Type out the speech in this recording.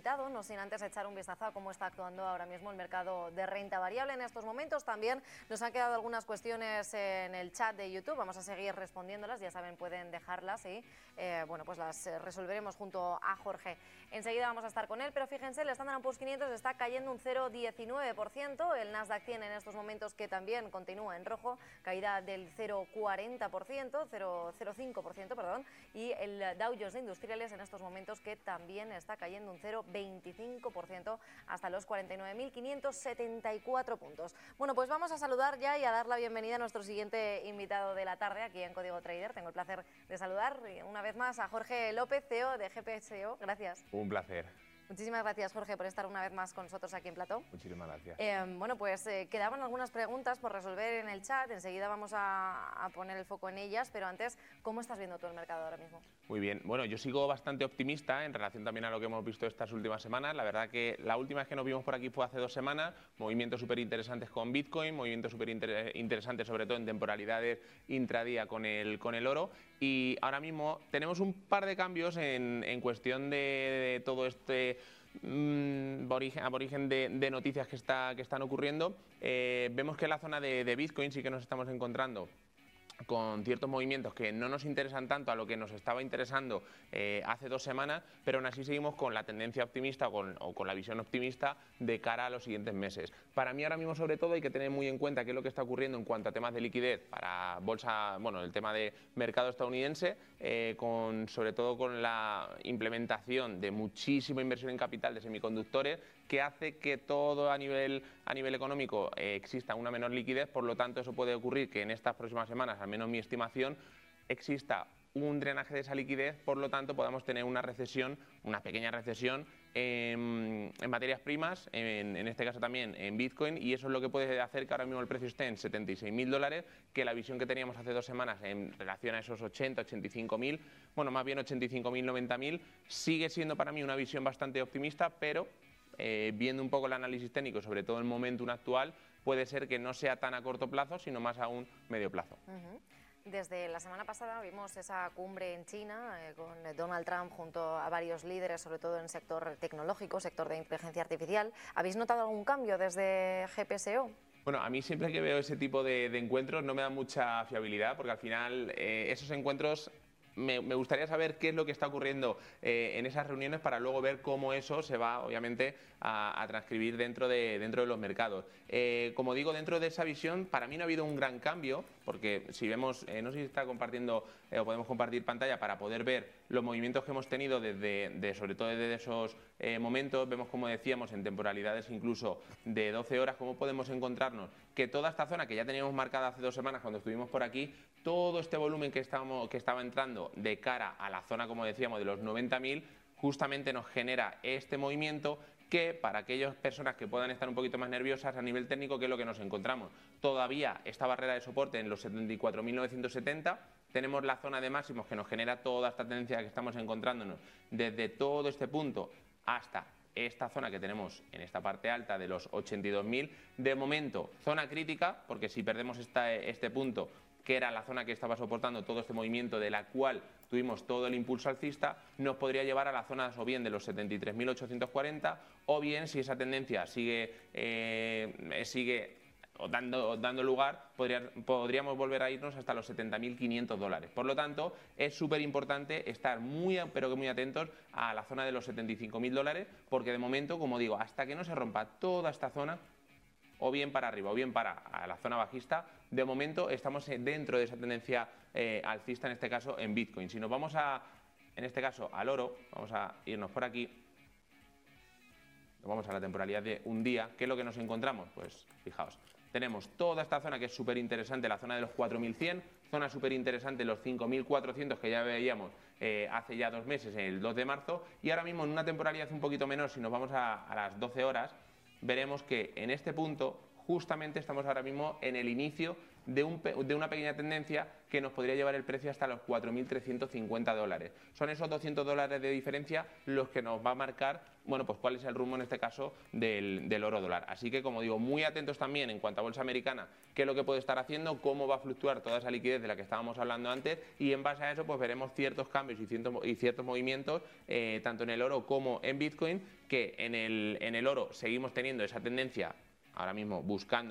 invitado, no sin antes echar un vistazo a cómo está actuando ahora mismo el mercado de renta variable en estos momentos. También nos han quedado algunas cuestiones en el chat de YouTube, vamos a seguir respondiéndolas, ya saben, pueden dejarlas y bueno, pues las resolveremos junto a Jorge. Enseguida vamos a estar con él, pero fíjense, el Standard & Poor's 500 está cayendo un 0,19%, el Nasdaq 100 en estos momentos que también continúa en rojo, caída del 0,05%, perdón, y el Dow Jones de Industriales en estos momentos que también está cayendo un 0,25% hasta los 49.574 puntos. Bueno, pues vamos a saludar ya y a dar la bienvenida a nuestro siguiente invitado de la tarde aquí en Código Trader. Tengo el placer de saludar una vez más a Jorge López, CEO de GPSO. Gracias. Un placer. Muchísimas gracias, Jorge, por estar una vez más con nosotros aquí en Plató. Muchísimas gracias. Bueno, pues quedaban algunas preguntas por resolver en el chat. Enseguida vamos a poner el foco en ellas, pero antes, ¿cómo estás viendo tú el mercado ahora mismo? Muy bien. Bueno, yo sigo bastante optimista en relación también a lo que hemos visto estas últimas semanas. La verdad que la última vez que nos vimos por aquí fue hace 2 semanas. Movimientos súper interesantes con Bitcoin, movimientos súper interesantes sobre todo en temporalidades intradía con el oro. Y ahora mismo tenemos un par de cambios en cuestión de todo este aborigen de noticias que están ocurriendo. Vemos que en la zona de Bitcoin sí que nos estamos encontrando con ciertos movimientos que no nos interesan tanto a lo que nos estaba interesando hace 2 semanas, pero aún así seguimos con la tendencia optimista o con la visión optimista de cara a los siguientes meses. Para mí ahora mismo sobre todo hay que tener muy en cuenta qué es lo que está ocurriendo en cuanto a temas de liquidez para bolsa, bueno, el tema de mercado estadounidense, sobre todo con la implementación de muchísima inversión en capital de semiconductores, que hace que todo a nivel económico exista una menor liquidez. Por lo tanto, eso puede ocurrir que en estas próximas semanas, al menos mi estimación, exista un drenaje de esa liquidez, por lo tanto podamos tener una recesión, una pequeña recesión en materias primas, en este caso también en Bitcoin, y eso es lo que puede hacer que ahora mismo el precio esté en $76.000, que la visión que teníamos hace 2 semanas en relación a esos 80, 85.000, bueno, más bien 85.000, 90.000, sigue siendo para mí una visión bastante optimista, pero viendo un poco el análisis técnico, sobre todo el momentum actual, puede ser que no sea tan a corto plazo, sino más a un medio plazo. Desde la semana pasada vimos esa cumbre en China con Donald Trump junto a varios líderes, sobre todo en el sector tecnológico, sector de inteligencia artificial. ¿Habéis notado algún cambio desde GPSO? Bueno, a mí siempre que veo ese tipo de encuentros no me da mucha fiabilidad, porque al final esos encuentros me gustaría saber qué es lo que está ocurriendo en esas reuniones para luego ver cómo eso se va, obviamente, a transcribir dentro de los mercados. Como digo, dentro de esa visión, para mí no ha habido un gran cambio, porque si vemos, no sé si está compartiendo o podemos compartir pantalla para poder ver los movimientos que hemos tenido sobre todo desde esos momentos. Vemos, como decíamos, en temporalidades incluso de 12 horas, cómo podemos encontrarnos que toda esta zona que ya teníamos marcada hace 2 semanas cuando estuvimos por aquí, todo este volumen que estaba entrando de cara a la zona, como decíamos, de los 90.000, justamente nos genera este movimiento que, para aquellas personas que puedan estar un poquito más nerviosas a nivel técnico, ¿qué es lo que nos encontramos? Todavía esta barrera de soporte en los 74.970, tenemos la zona de máximos que nos genera toda esta tendencia que estamos encontrándonos desde todo este punto hasta esta zona que tenemos en esta parte alta de los 82.000, de momento zona crítica, porque si perdemos este punto, que era la zona que estaba soportando todo este movimiento, de la cual tuvimos todo el impulso alcista, nos podría llevar a la zona o bien de los 73.840, o bien, si esa tendencia sigue dando lugar, podríamos volver a irnos hasta los $70.500. Por lo tanto, es súper importante estar pero que muy atentos a la zona de los $75.000, porque de momento, como digo, hasta que no se rompa toda esta zona, o bien para arriba o bien para la zona bajista, de momento estamos dentro de esa tendencia alcista, en este caso en Bitcoin. Si nos vamos en este caso al oro, vamos a irnos por aquí, vamos a la temporalidad de un día. ¿Qué es lo que nos encontramos? Pues fijaos, tenemos toda esta zona que es súper interesante, la zona de los 4.100, zona súper interesante los 5.400 que ya veíamos hace ya 2 meses, el 2 de marzo, y ahora mismo en una temporalidad un poquito menor, si nos vamos a las 12 horas, veremos que en este punto justamente estamos ahora mismo en el inicio de una pequeña tendencia que nos podría llevar el precio hasta los 4.350 dólares. Son esos 200 dólares de diferencia los que nos va a marcar, bueno, pues cuál es el rumbo en este caso del oro dólar. Así que, como digo, muy atentos también en cuanto a bolsa americana, qué es lo que puede estar haciendo, cómo va a fluctuar toda esa liquidez de la que estábamos hablando antes, y en base a eso pues veremos ciertos cambios y ciertos movimientos, tanto en el oro como en Bitcoin, que en el oro seguimos teniendo esa tendencia ahora mismo buscando